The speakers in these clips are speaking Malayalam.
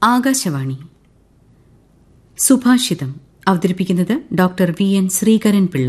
ആകാശവാണി സുഭാഷിതം അവതരിപ്പിക്കുന്നത് ഡോക്ടർ വി.എൻ. ശ്രീകരൻ പിള്ള.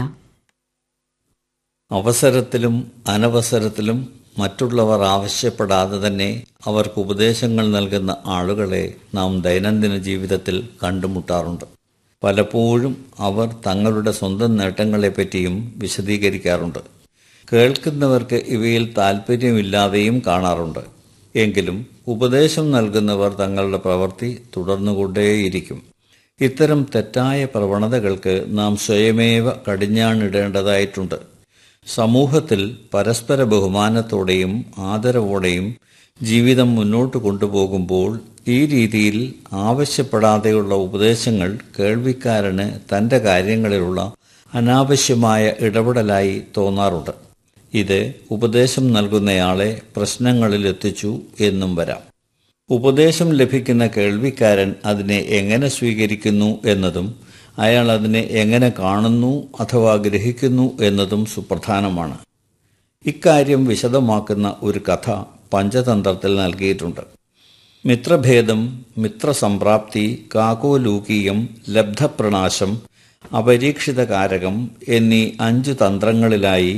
അവസരത്തിലും അനവസരത്തിലും മറ്റുള്ളവർ ആവശ്യപ്പെടാതെ തന്നെ അവർക്ക് ഉപദേശങ്ങൾ നൽകുന്ന ആളുകളെ നാം ദൈനംദിന ജീവിതത്തിൽ കണ്ടുമുട്ടാറുണ്ട്. പലപ്പോഴും അവർ തങ്ങളുടെ സ്വന്തം നേട്ടങ്ങളെപ്പറ്റിയും വിശദീകരിക്കാറുണ്ട്. കേൾക്കുന്നവർക്ക് ഇവയിൽ താൽപ്പര്യമില്ലാതെയും കാണാറുണ്ട്. എങ്കിലും ഉപദേശം നൽകുന്നവർ തങ്ങളുടെ പ്രവൃത്തി തുടർന്നുകൊണ്ടേയിരിക്കും. ഇത്തരം തെറ്റായ പ്രവണതകൾക്ക് നാം സ്വയമേവ കടിഞ്ഞാണിടേണ്ടതായിട്ടുണ്ട്. സമൂഹത്തിൽ പരസ്പര ബഹുമാനത്തോടെയും ആദരവോടെയും ജീവിതം മുന്നോട്ട് കൊണ്ടുപോകുമ്പോൾ ഈ രീതിയിൽ ആവശ്യപ്പെടാതെയുള്ള ഉപദേശങ്ങൾ കേൾവിക്കാരന് തൻ്റെ കാര്യങ്ങളിലുള്ള അനാവശ്യമായ ഇടപെടലായി തോന്നാറുണ്ട്. ഇത് ഉപദേശം നൽകുന്നയാളെ പ്രശ്നങ്ങളിലെത്തിച്ചു എന്നും വരാം. ഉപദേശം ലഭിക്കുന്ന കേൾവിക്കാരൻ അതിനെ എങ്ങനെ സ്വീകരിക്കുന്നു എന്നതും അയാൾ അതിനെ എങ്ങനെ കാണുന്നു അഥവാ ഗ്രഹിക്കുന്നു എന്നതും സുപ്രധാനമാണ്. ഇക്കാര്യം വിശദമാക്കുന്ന ഒരു കഥ പഞ്ചതന്ത്രത്തിൽ നൽകിയിട്ടുണ്ട്. മിത്രഭേദം, മിത്രസംപ്രാപ്തി, കാകോലൂകീയം, ലബ്ധപ്രണാശം, അപരീക്ഷിതകാരകം എന്നീ 5 തന്ത്രങ്ങളിലായി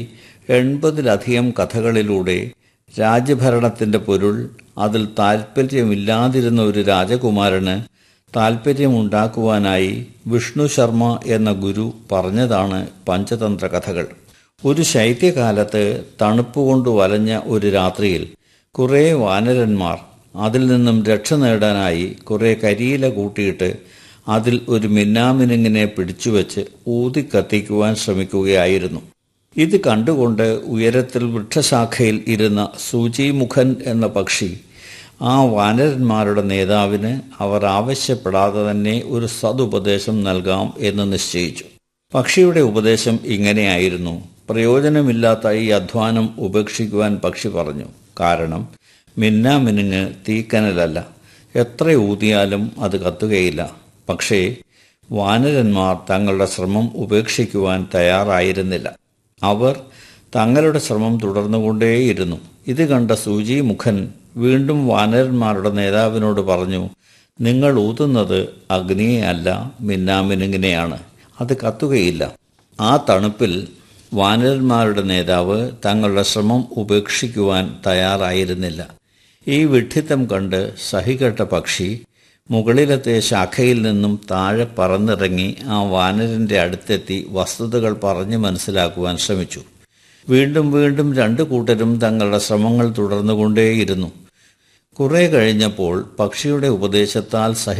80-ലധികം കഥകളിലൂടെ രാജ്യഭരണത്തിൻ്റെ പൊരുൾ അതിൽ താൽപ്പര്യമില്ലാതിരുന്ന ഒരു രാജകുമാരന് താൽപ്പര്യമുണ്ടാക്കുവാനായി വിഷ്ണു ശർമ്മ എന്ന ഗുരു പറഞ്ഞതാണ് പഞ്ചതന്ത്ര കഥകൾ. ഒരു ശൈത്യകാലത്ത് തണുപ്പുകൊണ്ട് വലഞ്ഞ ഒരു രാത്രിയിൽ കുറേ വാനരന്മാർ അതിൽ നിന്നും രക്ഷ നേടാനായി കുറേ കരിയില കൂട്ടിയിട്ട് അതിൽ ഒരു മിന്നാമിനുങ്ങിനെ പിടിച്ചുവെച്ച് ഊതിക്കത്തിക്കുവാൻ ശ്രമിക്കുകയായിരുന്നു. ഇത് കണ്ടുകൊണ്ട് ഉയരത്തിൽ വൃക്ഷശാഖയിൽ ഇരുന്ന സൂചിമുഖൻ എന്ന പക്ഷി ആ വാനരന്മാരുടെ നേതാവിന് അവർ ആവശ്യപ്പെടാതെ തന്നെ ഒരു സതുപദേശം നൽകാം എന്ന് നിശ്ചയിച്ചു. പക്ഷിയുടെ ഉപദേശം ഇങ്ങനെയായിരുന്നു. പ്രയോജനമില്ലാത്ത ഈ അധ്വാനം ഉപേക്ഷിക്കുവാൻ പക്ഷി പറഞ്ഞു. കാരണം മിന്നാമിനുങ്ങ് തീക്കനലല്ല, എത്ര ഊതിയാലും അത് കത്തുകയില്ല. പക്ഷേ വാനരന്മാർ തങ്ങളുടെ ശ്രമം ഉപേക്ഷിക്കുവാൻ തയ്യാറായിരുന്നില്ല. അവർ തങ്ങളുടെ ശ്രമം തുടർന്നുകൊണ്ടേയിരുന്നു. ഇത് കണ്ട സൂചിമുഖൻ വീണ്ടും വാനരന്മാരുടെ നേതാവിനോട് പറഞ്ഞു, നിങ്ങൾ ഊതുന്നത് അഗ്നിയെ അല്ല, മിന്നാമിനുങ്ങിനെയാണ്. അത് കത്തുകയില്ല. ആ തണുപ്പിൽ വാനരന്മാരുടെ നേതാവ് തങ്ങളുടെ ശ്രമം ഉപേക്ഷിക്കുവാൻ തയ്യാറായിരുന്നില്ല. ഈ വിഡ്ഢിത്തം കണ്ട് സഹികെട്ട പക്ഷി മുകളിലത്തെ ശാഖയിൽ നിന്നും താഴെ പറന്നിറങ്ങി ആ വാനരൻ്റെ അടുത്തെത്തി വസ്തുതകൾ പറഞ്ഞു മനസ്സിലാക്കുവാൻ ശ്രമിച്ചു. വീണ്ടും വീണ്ടും 2 കൂട്ടരും തങ്ങളുടെ ശ്രമങ്ങൾ തുടർന്നുകൊണ്ടേയിരുന്നു. കുറെ കഴിഞ്ഞപ്പോൾ പക്ഷിയുടെ ഉപദേശത്താൽ